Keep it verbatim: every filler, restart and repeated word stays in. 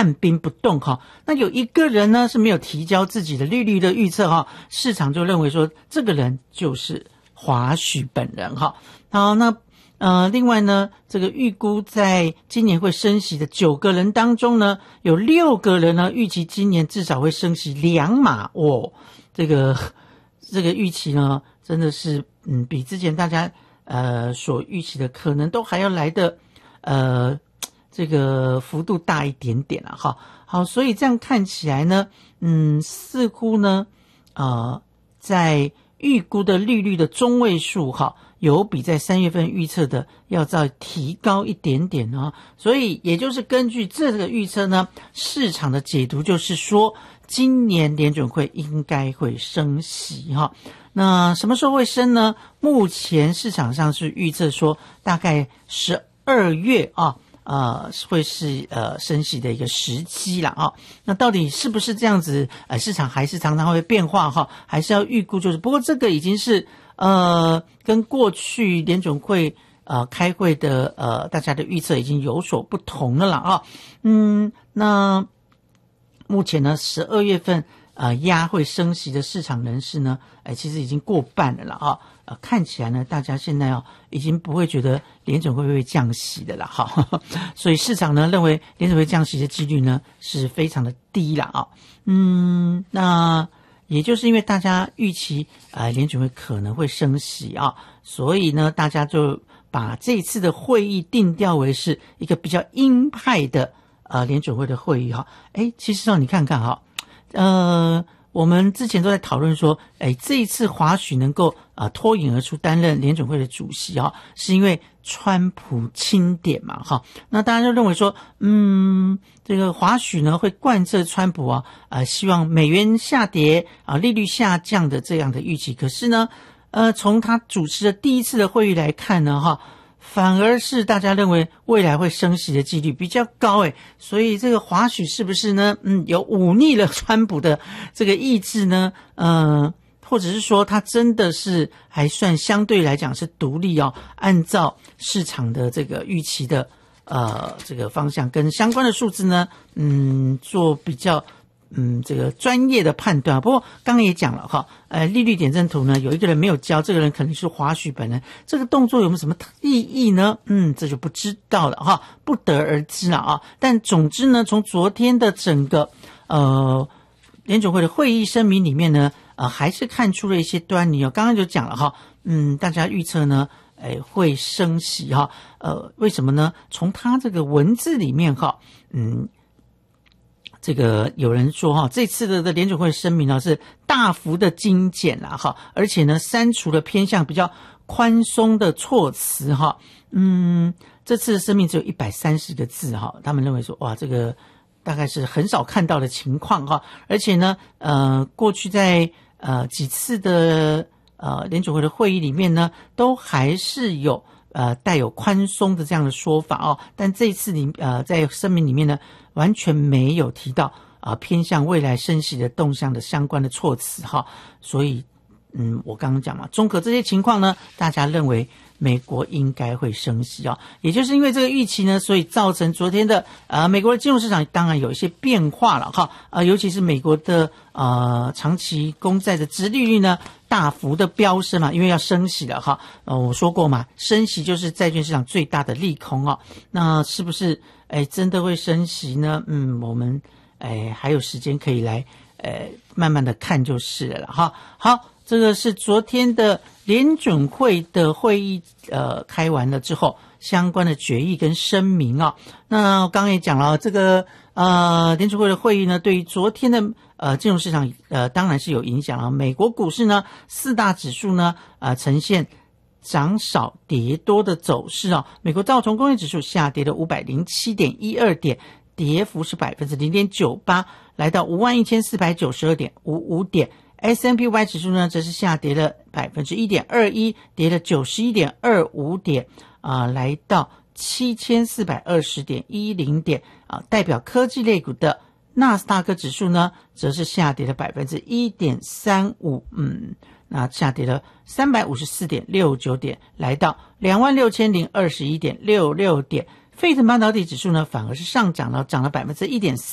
按兵不动哈。那有一个人呢是没有提交自己的利率的预测哈，市场就认为说这个人就是华许本人哈。好，那呃，另外呢，这个预估在今年会升息的九个人当中呢，有六个人呢预期今年至少会升息两码哦。这个这个预期呢，真的是嗯，比之前大家呃所预期的可能都还要来的呃这个幅度大一点点了哈。好，所以这样看起来呢，嗯，似乎呢，呃，在预估的利率的中位数哈。有比在三月份预测的要再提高一点点哦，所以也就是根据这个预测呢，市场的解读就是说，今年联准会应该会升息哈。那什么时候会升呢？目前市场上是预测说，大概十二月啊，呃，会是呃升息的一个时机啦啊。那到底是不是这样子？呃，市场还是常常会变化哈，还是要预估就是，不过这个已经是。呃，跟过去联准会呃开会的呃大家的预测已经有所不同了啦啊，嗯，那目前呢十二月份呃压会升息的市场人士呢，哎其实已经过半了啦啊，呃看起来呢大家现在哦已经不会觉得联准会会降息的啦哈，所以市场呢认为联准会降息的几率呢是非常的低啦啊，嗯，那。也就是因为大家预期呃联准会可能会升息啊，所以呢大家就把这次的会议定调为是一个比较鹰派的呃联准会的会议哈。诶其实哦你看看哈，呃我们之前都在讨论说，诶这一次华许能够呃脱颖而出担任联准会的主席啊，是因为川普钦点嘛哈。那大家就认为说，嗯，这个华许呢会贯彻川普啊，呃希望美元下跌啊，利率下降的这样的预期。可是呢，呃从他主持的第一次的会议来看呢哈。反而是大家认为未来会升息的几率比较高诶，所以这个华许是不是呢？嗯，有忤逆了川普的这个意志呢？呃，或者是说他真的是还算相对来讲是独立哦，按照市场的这个预期的呃这个方向跟相关的数字呢，嗯，做比较。嗯，这个专业的判断，不过刚刚也讲了哈，呃，利率点阵图呢，有一个人没有交，这个人可能是华许本人，这个动作有没有什么意义呢？嗯，这就不知道了哈，不得而知了啊。但总之呢，从昨天的整个呃联准会的会议声明里面呢，呃，还是看出了一些端倪哦。刚刚就讲了哈，嗯，大家预测呢，哎，会升息哈，呃，为什么呢？从他这个文字里面哈，嗯。这个有人说哈，这次的的联准会声明呢是大幅的精简啦哈，而且呢删除了偏向比较宽松的措辞哈，嗯，这次的声明只有一百三十个字哈，他们认为说哇这个大概是很少看到的情况哈，而且呢呃过去在呃几次的呃联准会的会议里面呢，都还是有呃带有宽松的这样的说法哦，但这一次里呃在声明里面呢。完全没有提到啊、呃、偏向未来升息的动向的相关的措辞哈，所以嗯我刚刚讲嘛，综合这些情况呢，大家认为美国应该会升息啊，也就是因为这个预期呢，所以造成昨天的呃美国的金融市场当然有一些变化了哈，呃尤其是美国的呃长期公债的殖利率呢大幅的飙升嘛，因为要升息了哈，呃我说过嘛，升息就是债券市场最大的利空啊，那是不是？哎，真的会升息呢？嗯，我们哎还有时间可以来呃慢慢的看就是了哈。好，这个是昨天的联准会的会议呃开完了之后相关的决议跟声明啊。那我刚刚也讲了，这个呃联准会的会议呢，对于昨天的呃金融市场呃当然是有影响啊。美国股市呢四大指数呢呃呈现。涨少跌多的走势啊，美国道琼工业指数下跌了五百零七点一二点，跌幅是百分之零点九八，来到五万一千四百九十二点五五点。S and P 五百 指数呢，则是下跌了百分之一点二一，跌了九十一点二五点啊、呃，来到七千四百二十点一零点啊。代表科技类股的纳斯达克指数呢，则是下跌了百分之一点三五，嗯。那下跌了三百五十四点六九点，来到两万六千零二十一点六六点。费城半导体指数呢，反而是上涨了，涨了百分之一点四。